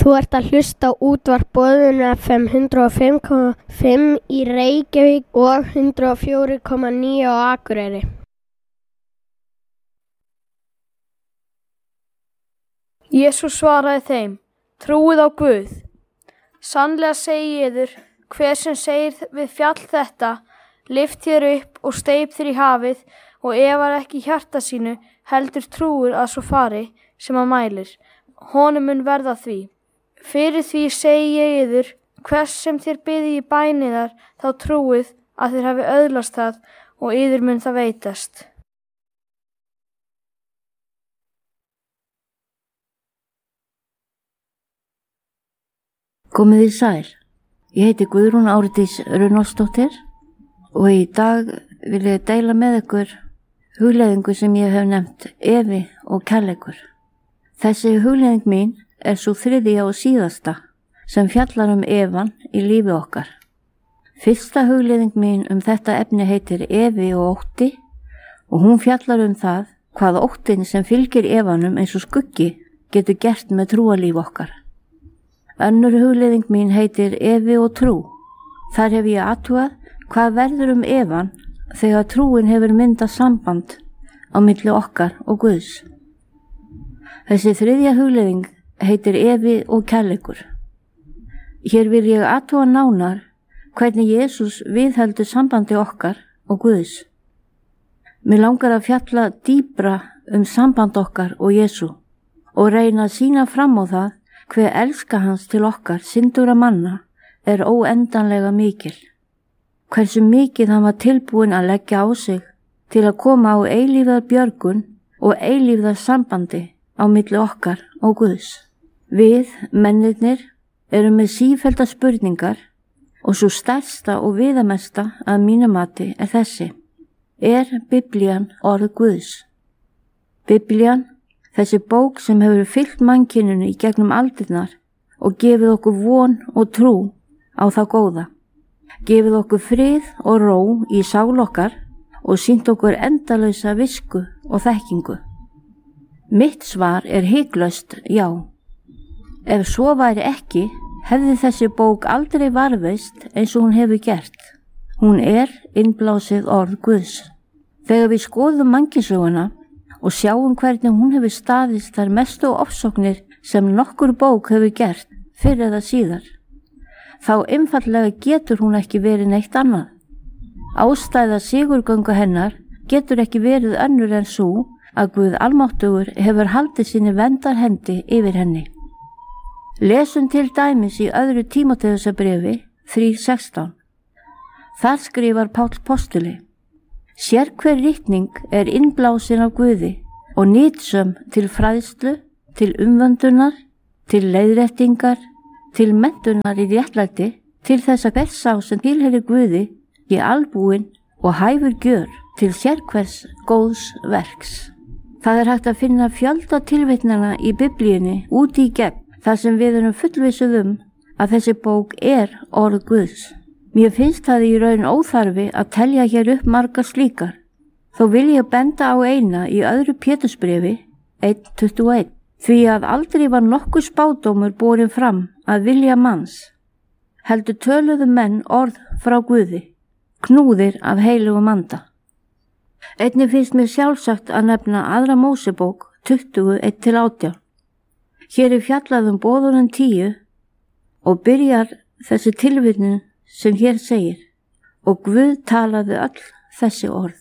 Þú ert að hlusta á útvarp Boðun FM 105,5 í Reykjavík og 104,9 á Akureyri. Jesús svaraði þeim, trúið á Guð. Sannlega segi ég yður, hver sem segir við fjall þetta, lyft þér upp og steyp þér í hafið, og efar ekki í hjarta sínu, heldur trúir að svo fari sem hann mælir, honum mun verða því. Fyrir því segi ég yður, hvers sem þér biðið í bæniðar, þá trúið að þér hafi öðlast það og yður mun það veitast. Komið þið sæl. Ég heiti Guðrún Áridís Runólfsdóttir og í dag vil ég deila með ykkur hugleiðingu sem ég hef nefnt efi og kærleikur. Þessi hugleiðing mín er svo þriðja og síðasta sem fjallar efan í lífi okkar. Fyrsta hugleiðing mín þetta efni heitir efi og ótti og hún fjallar það hvað óttin sem fylgir efanum eins og skuggi getur gert með trúarlíf okkar. Önnur hugleiðing mín heitir efi og trú. Þar hef ég athugað hvað verður efan þegar trúin hefur myndað samband á milli okkar og Guðs. Þessi þriðja hugleiðing heitir efi og kærleikur. Hér vil ég athuga nánar hvernig Jesús viðheldur sambandi okkar og Guðs. Mig langar að fjalla dýpra samband okkar og Jesú og reyna að sýna fram á það hve elska hans til okkar syndugra manna er óendanlega mikil. Hversu mikið hann var tilbúinn að leggja á sig til að koma á eilífðar björgun og eilífðar sambandi á milli okkar og Guðs. Við, mennirnir, erum með sífellda spurningar og svo stærsta og viðamesta að mínu mati er þessi. Er Biblían orð Guðs? Biblían, þessi bók sem hefur fylgt mannkyninu í gegnum aldirnar og gefið okkur von og trú á það góða. Gefið okkur frið og ró í sál okkar og sýnt okkur endalausa visku og þekkingu. Mitt svar er hiklaust já. Ef svo væri ekki, hefði þessi bók aldrei varðveist eins og hún hefur gert. Hún er innblásið orð Guðs. Þegar við skoðum mannkynssöguna og sjáum hvernig hún hefur staðist þær mestu ofsóknir sem nokkur bók hefur gert fyrr eða síðar, þá einfaldlega getur hún ekki verið neitt annað. Ástæða sigurgöngu hennar getur ekki verið önnur en sú að Guð almáttugur hefur haldið sinni verndarhendi yfir henni. Lesum til dæmis í öðru Tímóteusarbréfi 3:16. Þar skrifar Páll postuli: Sérhver ritning er innblásin af Guði og nytsöm til fræðslu, til umvöndunar, til leiðréttingar, til menntunar í réttlæti, til þess að hver sá sem tilheyrir Guði í albúin og hæfur gjör til sérhvers góðs verks. Það er hægt að finna fjölda tilvitnana í Biblíunni úti í gegn þar sem við erum fullvissuð að þessi bók er orð Guðs. Mér finnst það í raun óþarfi að telja hér upp margar slíkar. Þó vil ég benda á eina í öðru Pétursbréfi 1:21. Því að aldrei var nokkur spádómur borin fram að vilja manns. Heldur töluðu menn orð frá Guði, knúðir af heilugum anda. Einnig finnst mér sjálfsagt að nefna aðra Mósebók 20:1-18. Hér er fjallað boðorðin 10 og byrjar þessi tilvitnun sem hér segir: og Guð talaði öll þessi orð.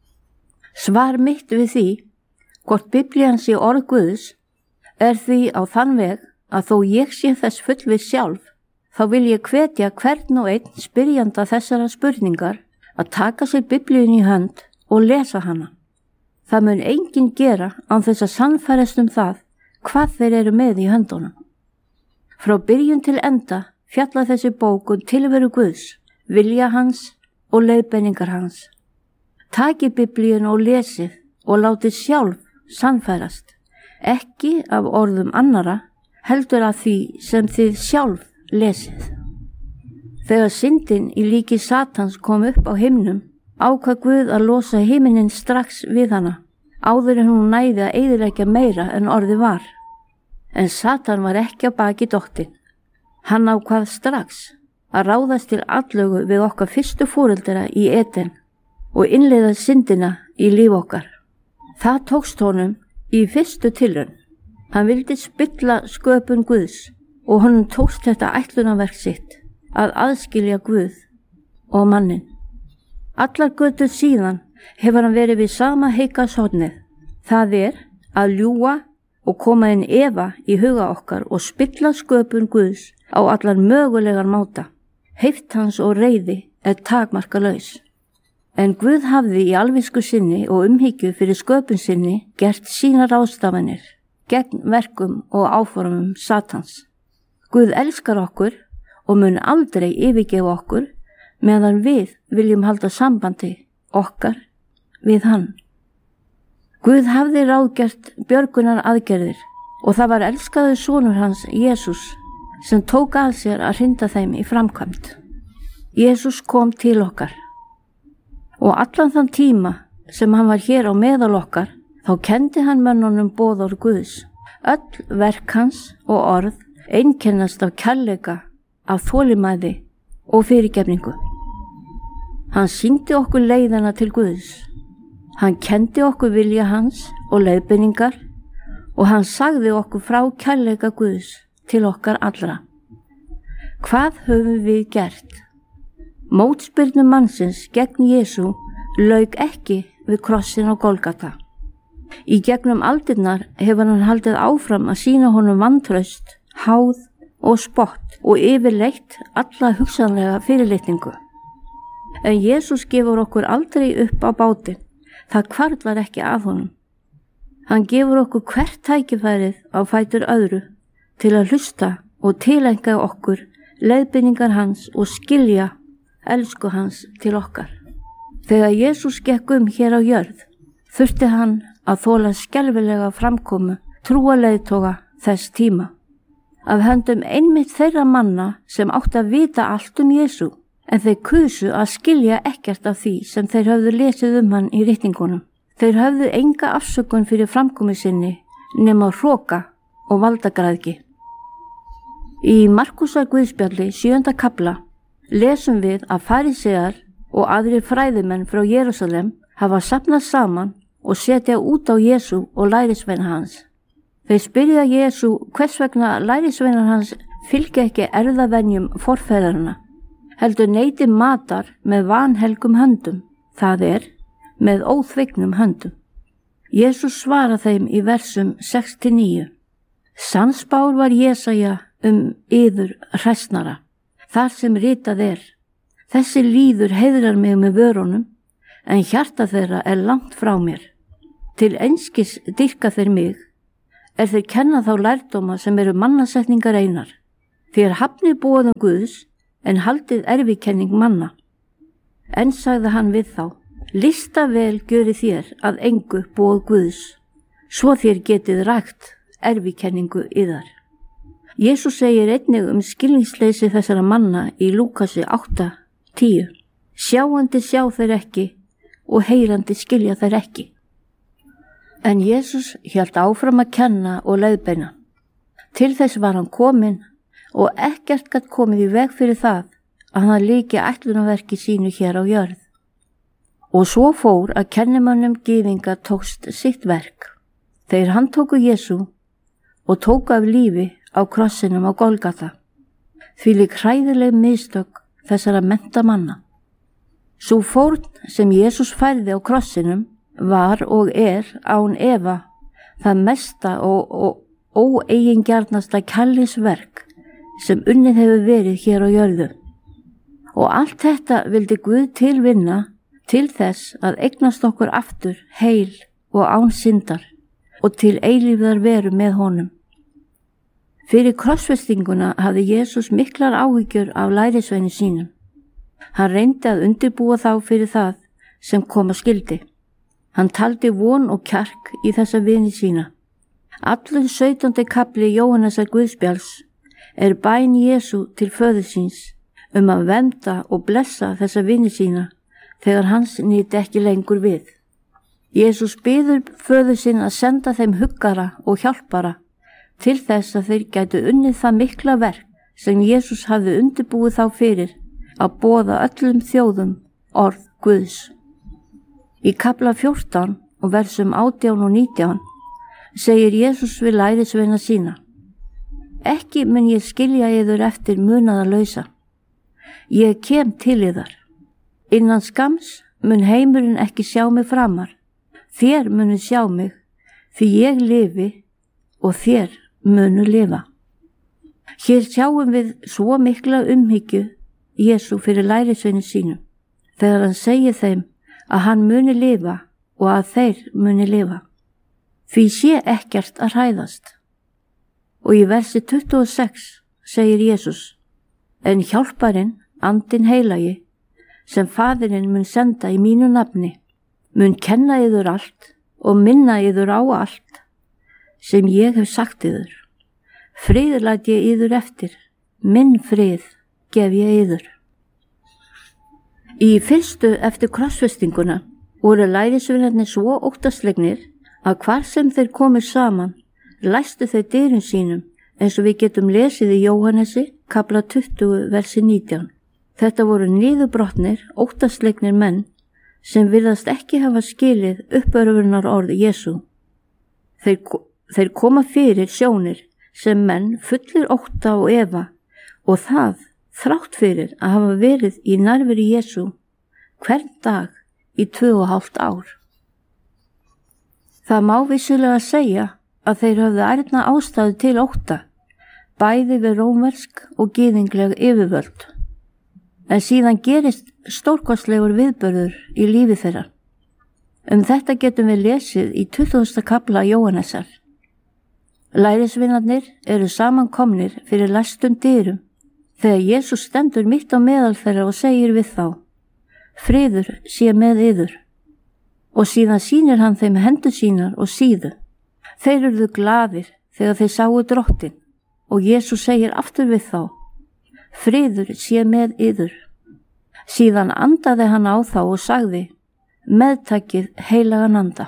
Svar mitt við því hvort Biblían sé orð Guðs er því á þann veg að þó ég sé þess fullviss sjálf, þá vil ég hvetja hvern og einn spyrjanda þessara spurningar að taka sér Biblíun í hönd og lesa hana. Það mun enginn gera án þess að sannfærast það hvað þeir eru með í höndunum. Frá byrjun til enda fjallar þessi bók tilveru Guðs, vilja hans og leiðbeiningar hans. Takið Biblíun og lesið og látið sjálf sannfærast, ekki af orðum annara, heldur af því sem þið sjálf lesið. Þegar syndin í líki Satans kom upp á himnum, ákvað Guð að losa himininn strax við hana, áður en hún næði að eyðileggja meira en orðið var. En Satan var ekki á baki dottinn. Hann ákvað strax að ráðast til atlögu við okkar fyrstu foreldra í Eden og innleiða syndina í líf okkar. Það tókst honum í fyrstu tilraun. Hann vildi spilla sköpun Guðs og honum tókst þetta ætlunarverk sitt að aðskilja Guð og mannin. Allar götur síðan hefur hann verið við sama heikashornið. Það að ljúga og koma inn efa í huga okkar og spilla sköpun Guðs á allar mögulegar máta. Heift hans og reiði takmarkalaus. En Guð hafði í alvisku sinni og umhyggju fyrir sköpun sinni gert sínar ráðstafanir gegn verkum og áformum Satans. Guð elskar okkur og mun aldrei yfirgefa okkur meðan við viljum halda sambandi okkar við hann. Guð hafði ráðgert björgunar aðgerðir og það var elskaður sonur hans, Jesús, sem tók að sér að hrinda þeim í framkvæmd. Jesús kom til okkar og allan þann tíma sem hann var hér á meðal okkar þá kenndi hann mönnunum boðorð Guðs. Öll verk hans og orð einkennast af kærleika, af þolinmæði og fyrirgefningu. Hann sýndi okkur leiðina til Guðs. Hann kendi okkur vilja hans og leiðbeiningar og hann sagði okkur frá kærleika Guðs til okkar allra. Hvað höfum við gert? Mótspyrnu mannsins gegn Jesú lauk ekki við krossin á Golgata. Í gegnum aldirnar hefur hann haldið áfram að sýna honum vantraust, háð og spott og yfirleitt alla hugsanlega fyrirlitningu. En Jesús gefur okkur aldrei upp á bátinn. Það hvarflar ekki að honum. Hann gefur okkur hvert tækifærið á fætur öðru til að hlusta og tilenga okkur leiðbeiningar hans og skilja elsku hans til okkar. Þegar Jesús gekk hér á jörð, þurfti hann að þola skelfilega framkomu trúarleiðtoga þess tíma. Af höndum einmitt þeirra manna sem átt að vita allt Jesú, en þeir kusu að skilja ekkert af því sem þeir höfðu lesið hann í ritningunum. Þeir höfðu enga afsökun fyrir framkomu sinni nema hroka og valdagræðgi. Í Markúsar Guðspjalli 7. kafla lesum við að farisear og aðrir fræðimenn frá Jerúsalem hafa safnað saman og setja út á Jesú og lærisveina hans. Þeir spyrja Jesú hvers vegna lærisveinar hans fylgja ekki erfðavenjum forfeðranna, heldur neyti matar með vanhelgum höndum, það með óþvegnum höndum. Jesús svara þeim í versum 6-9. Sannspár var Jesaja yður hræsnara, þar sem ritað þessi líður heiðrar mig með vörunum, en hjarta þeirra langt frá mér. Til einskis dýrka þeir mig, þeir kenna þá lærdóma sem eru mannasetningar einar. Þér hafnið boðum Guðs, en haldið erfikenning manna. En sagði hann við þá, lista vel gjöri þér að engu boð Guðs, svo þér getið rækt erfikenningu yðar. Jesús segir einnig skilningsleysi þessara manna í Lúkasi 8:10. Sjáandi sjá þeir ekki og heyrandi skilja þeir ekki. En Jesús hélt áfram að kenna og leiðbeina. Til þess var hann kominn og ekkert gat komið í veg fyrir það að hann líki ætlunarverki sínu hér á jörð. Og svo fór að kennimönnum gyðinga tókst sitt verk. Þeir handtóku Jesú og tóku af lífi á krossinum á Golgata. Þvílík hræðileg mistök þessara mennta manna. Sú fórn sem Jesús færði á krossinum var og án efa það mesta og óeigingjarnasta kærleiksverk sem unnið hefur verið hér á jörðu. Og allt þetta vildi Guð tilvinna til þess að eignast okkur aftur heil og án syndar og til eilífðar veru með honum. Fyrir krossfestinguna hafði Jesús miklar áhyggjur af lærisveini sínum. Hann reyndi að undirbúa þá fyrir það sem koma skildi. Hann taldi von og kjark í þessa vini sína. Allur 17. kafli Jóhannesar Guðspjalls bæn Jesú til föður síns að vernda og blessa þessa vini sína þegar hans nyti ekki lengur við. Jesús biður föður sinn að senda þeim huggara og hjálpara til þess að þeir gætu unnið það mikla verk sem Jesús hafði undirbúið þá fyrir að boða öllum þjóðum orð Guðs. Í kafla 14 og versum 18 og 19 segir Jesús við lærisveina sína: Ekki mun ég skilja yður eftir munaðarlausa. Ég kem til yðar. Innan skams mun heimurinn ekki sjá mig framar. Þér munu sjá mig, því ég lifi og þér munu lifa. Hér sjáum við svo mikla umhyggju Jesú fyrir lærisveini sínum þegar hann segir þeim að hann muni lifa og að þeir muni lifa. Því sé ekkert að hræðast. Og í versi 26 segir Jesús: En hjálparinn, Andinn heilagi, sem Faðirinn mun senda í mínu nafni, mun kenna yður allt og minna yður á allt sem ég hef sagt yður. Frið læt ég yður eftir, minn frið gef ég yður. Í fyrstu eftir krossfestinguna voru lærisveinarnir svo óttaslegnir að hvar sem þeir komu saman læstu þeir dyrum sínum, eins og við getum lesið í Jóhannesi, kafla 20, versi 19. Þetta voru niðurbrotnir, óttaslegnir menn sem virðast ekki hafa skilið uppörfunar orð Jesú. Þeir koma fyrir sjónir sem menn fullir ótta og efa, og það þrátt fyrir að hafa verið í nærveru Jesú hvern dag í 2,5 ár. Það má vissulega segja að þeir höfðu ærna ástæðu til ótta, bæði við rómversk og gyðingleg yfirvöld. En síðan gerist stórkostlegur viðburður í lífi þeirra. Þetta getum við lesið í 20. kafla Jóhannesar. Lærisveinarnir eru samankomnir fyrir læstum dyrum þegar Jesús stendur mitt á meðal þeirra og segir við þá: Friður sé með yður. Og síðan sýnir hann þeim hendur sínar og síðu. Þeir urðu glaðir þegar þeir sáu Drottinn og Jesús segir aftur við þá: Friður sé með yður. Síðan andaði hann á þá og sagði: Meðtakið heilagan anda.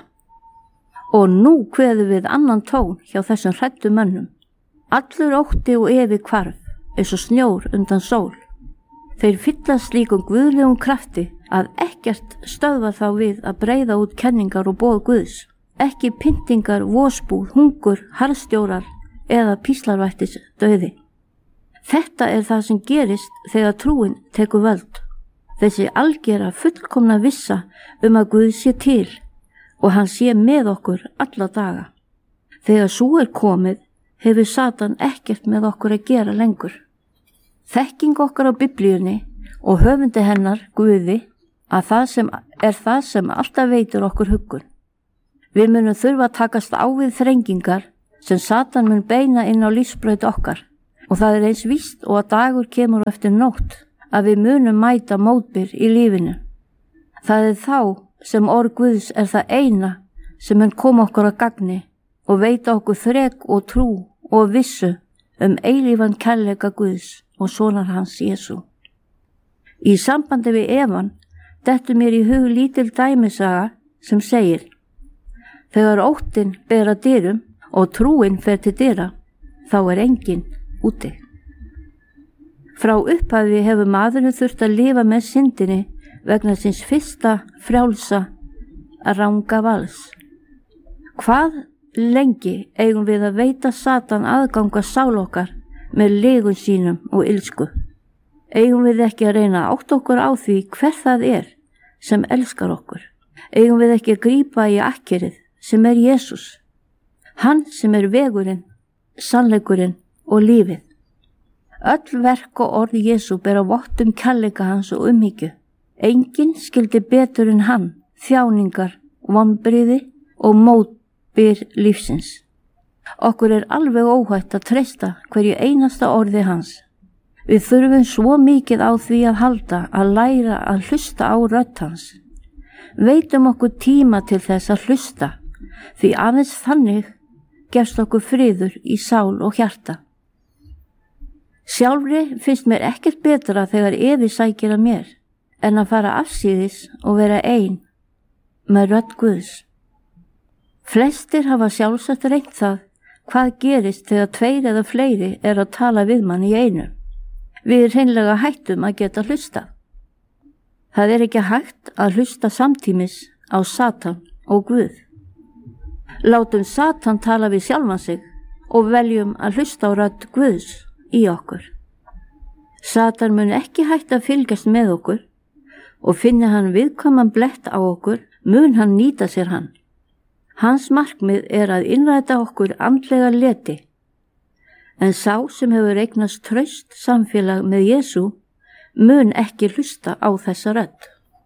Og nú kveðum við annan tón hjá þessum hræddu mönnum. Allur ótti og efi hvarf, eins og snjór undan sól. Þeir fyllast slíkum guðlegum krafti að ekkert stöðvar þá við að breiða út kenningar og boð Guðs. Ekki pyntingar, vosbúð, hungur, harðstjórar eða píslarvættis dauði. Þetta er það sem gerist þegar trúin tekur völd. Þessi algera fullkomna vissa að Guð sé til og hann sé með okkur alla daga. Þegar svo er komið, hefur Satan ekkert með okkur að gera lengur. Þekking okkar á Biblíunni og höfundi hennar, Guði, að það sem alltaf veitur okkur huggun. Við munum þurfa að takast á við þrengingar sem Satan mun beina inn á lífsbraut okkar. Og það er eins víst og að dagur kemur eftir nótt að við munum mæta mótbyr í lífinu. Það er þá sem orð Guðs er það eina sem mun koma okkur að gagni og veita okkur þrek og trú og vissu eilífan kærleika Guðs og sonar hans Jesú. Í sambandi við evan dettur mér í hug lítil dæmisaga sem segir: Þegar óttinn ber að dyrum og trúin fer til dyra, þá er enginn úti. Frá upphafi hefur maðurinn þurft að lifa með syndinni vegna síns fyrsta frjálsa ranga vals. Hvað lengi eigum við að veita Satan aðganga sál okkar með legum sínum og ilsku? Eigum við ekki að reyna að átta okkur á því hver það er sem elskar okkur? Eigum við ekki að grípa í akkerið sem er Jesús? Hann sem er vegurinn, sannleikurinn og lífið. Öll verk og orð Jesú bera vott kærleika hans og umhyggju. Enginn skildi betur en hann þjáningar, vonbrigði og mótbyr lífsins. Okkur er alveg óhætt að treysta hverju einasta orði hans. Við þurfum svo mikið á því að halda að læra að hlusta á rödd hans. Veitum okkur tíma til þess að hlusta, því aðeins þannig gefst okkur friður í sál og hjarta. Sjálfri finnst mér ekkert betra þegar efi sækir að mér en að fara afsíðis og vera ein með rödd Guðs. Flestir hafa sjálfsagt reynt það hvað gerist þegar 2 eða fleiri að tala við mann í einu. Við hreinlega hættum að geta hlusta. Það ekki hægt að hlusta samtímis á Satan og Guð. Látum Satan tala við sjálfan sig og veljum að hlusta á rödd Guðs í okkur. Satan mun ekki hægt að fylgjast með okkur og finni hann viðkvæman blett á okkur, mun hann nýta sér hann. Hans markmið að innræta okkur andlega leti, en sá sem hefur eignast traust samfélag með Jesú mun ekki hlusta á þessa rödd.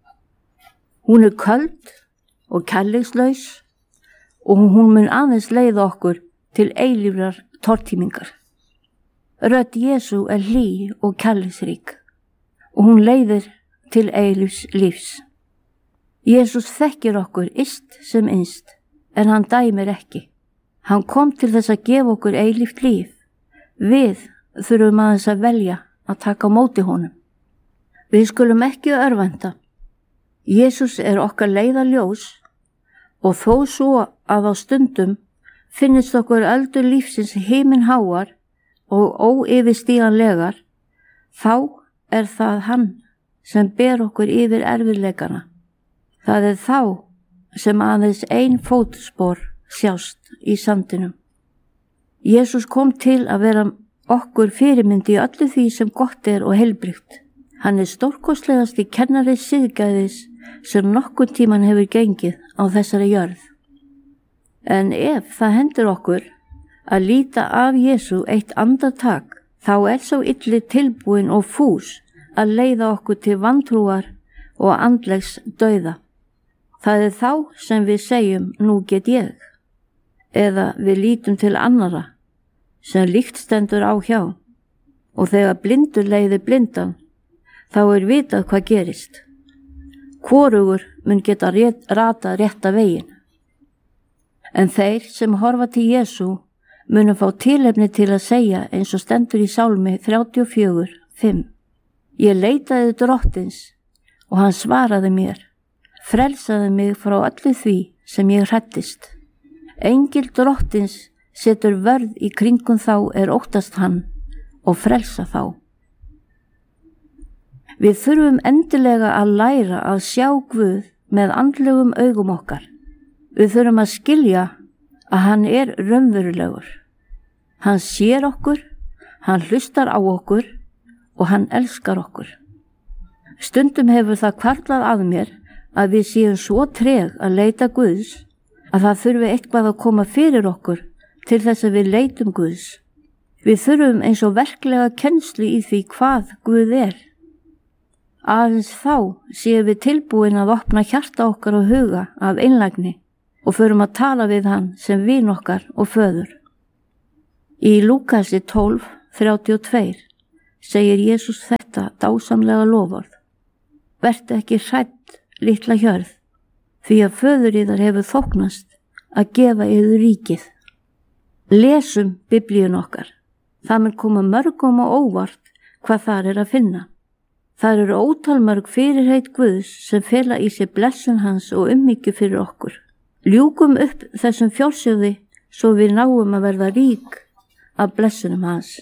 Hún köld og kærleikslaus og hún mun aðeins leiða okkur til eilífrar tortímingar. Rödd Jesú hlý og kærleiksrík og hún leiðir til eilífs lífs. Jesús þekkir okkur yst sem innst, en hann dæmir ekki. Hann kom til þess að gefa okkur eilíft líf. Við þurfum aðeins að velja að taka á móti honum. Við skulum ekki örvænta. Jesús okkar leiðarljós og þó svo að á stundum finnist okkur öldur lífsins himinháar og óyfirstíganlegar, þá það hann sem ber okkur yfir erfiðleikana. Það þá sem aðeins ein fótspor sjást í sandinum. Jesús kom til að vera okkur fyrirmynd í öllu því sem gott og heilbrigt. Hann stórkostlegasti kennari siðgæðis sem nokkurn tíman hefur gengið á þessari jörð. En ef það hendur okkur að líta af Jesú eitt andartak, þá sá illi tilbúin og fús að leiða okkur til vantrúar og andlegs dauða. Það þá sem við segjum nú get ég, eða við lítum til annara sem líkt stendur á hjá, og þegar blindur leiðir blindan, þá vitað hvað gerist. Hvorugur mun geta ratað rétta veginn. En þeir sem horfa til Jesú munu fá tilefni til að segja eins og stendur í Sálmi 34:5. Ég leitaði drottins og hann svaraði mér, frelsaði mig frá öllu því sem ég hræddist. Engil drottins setur vörð í kringum þá óttast hann og frelsa þá. Við þurfum endilega að læra að sjá Guð með andlegum augum okkar. Við þurfum að skilja að hann raunverulegur. Hann sér okkur, hann hlustar á okkur og hann elskar okkur. Stundum hefur það hvarflað að mér að við séum svo treg að leita Guðs að það þurfi eitthvað að koma fyrir okkur til þess að við leitum Guðs. Við þurfum eins og verklega kennslu í því hvað Guð Aðeins þá séum við tilbúin að opna hjarta okkar og huga af einlægni og förum að tala við hann sem vin okkar og föður. Í Lúkasi 12:32 segir Jesús þetta dásamlega loforð. Vertu ekki hrædd, litla hjörð, því að föður yðar hefur þóknast að gefa yður ríkið. Lesum Biblíun okkar. Það mun koma mörgum á óvart hvað þar að finna. Það eru ótalmörg fyrirheit Guðs sem fela í sér blessun hans og umhyggju fyrir okkur. Ljúkum upp þessum fjársjóði svo við náum að verða rík af blessunum hans.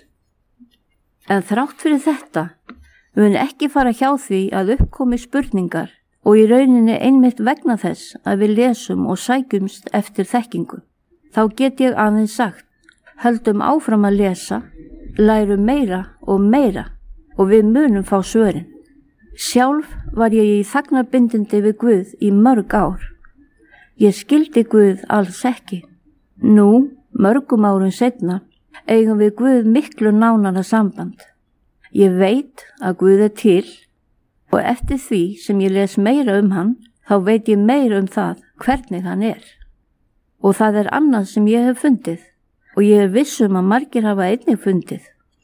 En þrátt fyrir þetta mun ekki fara hjá því að uppkomi spurningar og í rauninni einmitt vegna þess að við lesum og sækjumst eftir þekkingu. Þá get ég aðeins sagt, höldum áfram að lesa, lærum meira og meira og við munum fá svörin. Sjálf var ég í þagnarbindindi við Guð í mörg ár. Ég skildi Guð alls ekki. Nú, mörgum árum seinna, eigum við Guð miklu nánara samband. Ég veit að Guð til og eftir því sem ég les meira hann, þá veit ég meira það hvernig hann Og það annað sem ég hef fundið og ég viss að margir hafa einnig fundið.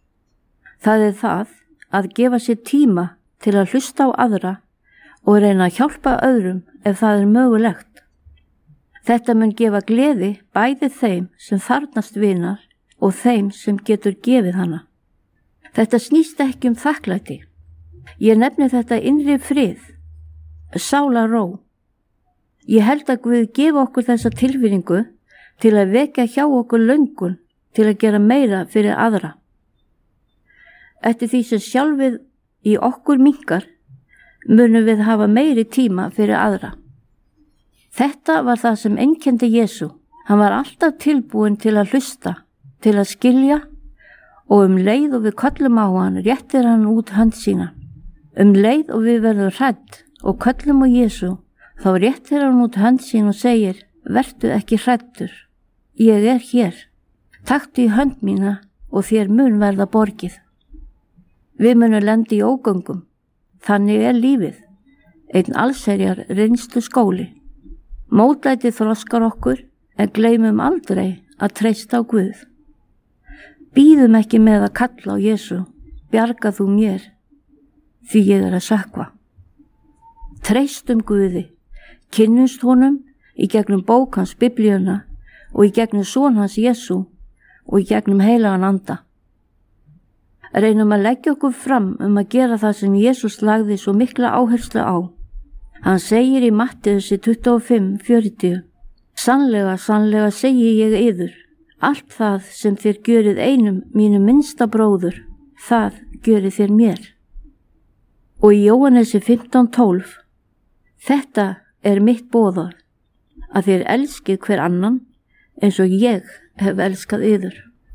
Það það að gefa sér tíma til að hlusta á aðra og reyna að hjálpa öðrum ef það mögulegt. Þetta mun gefa gleði bæði þeim sem þarnast vinar og þeim sem getur gefið hana. Þetta snýst ekki þakklæti. Ég nefni þetta innri frið, sálarró. Ég held að Guð gefa okkur þessa tilfinningu til að vekja hjá okkur löngun til að gera meira fyrir aðra. Eftir því sem sjálfið í okkur minnkar, munum við hafa meiri tíma fyrir aðra. Þetta var það sem einkenndi Jesú. Hann var alltaf tilbúinn til að hlusta, til að skilja, og leið og við köllum á hann, réttir hann út hönd sína. Leið og við verðum hrædd og köllum á Jesú, þá réttir hann út hönd sín og segir, vertu ekki hræddur, ég er hér. Taktu í hönd mína og þér mun verða borgið. Við munum lenda í ógöngum. Þannig er lífið, einn allsherjar reynslu skóli. Mótlæti þroskar okkur en gleymum aldrei að treysta á Guð. Bíðum ekki með að kalla á Jesú, bjarga þú mér, því ég er að sökkva. Treystum Guði, kynnumst honum í gegnum bók hans Biblíuna og í gegnum son hans Jesú og í gegnum heilagan anda. Reynum að leggja okkur fram að gera það sem Jesús lagði svo mikla áherslu á. Hann segir í Matteusi 25:40, sannlega, sannlega segi ég yður, allt það sem þér gjörið einum mínum minnsta bróður, það gjörið þér mér. Og í Jóhannesi 15:12, þetta er mitt boðorð, að þér elskið hver annan eins og ég hef elskað yður.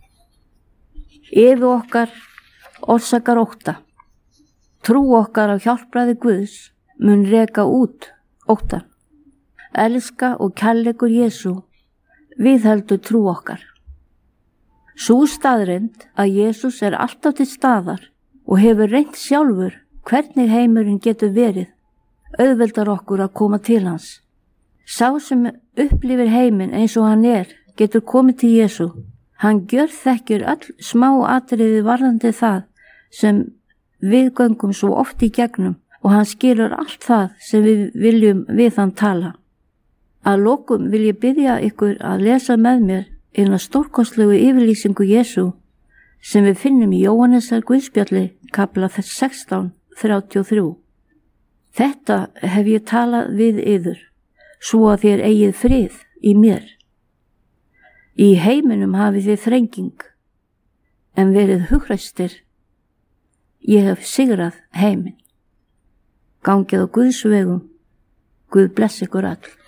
Yðu okkar orsakar ótta. Trú okkar á hjálpræði Guðs mun reka út óttan. Elska og kærleikur Jesú viðheldur trú okkar. Sú staðreynd að Jesús er alltaf til staðar og hefur reynt sjálfur hvernig heimurinn getur verið, auðveldar okkur að koma til hans. Sá sem upplifir heiminn eins og hann er, getur komið til Jesú. Hann gjörþekkir öll smá atriði varðandi það sem við göngum svo oft í gegnum og hann skilur allt það sem við viljum við hann tala. Að lokum vil ég biðja ykkur að lesa með mér eina stórkostlegu yfirlýsingu Jesú sem við finnum í Jóhannesar Guðspjalli kafla 16:33. Þetta hef ég talað við yður, svo að þér eigið frið í mér. Í heiminum hafið þið þrenging, en verið hugræstir. Ég hef sigrað heiminn. Gangið á Guðs vegum. Guð bless ykkur all.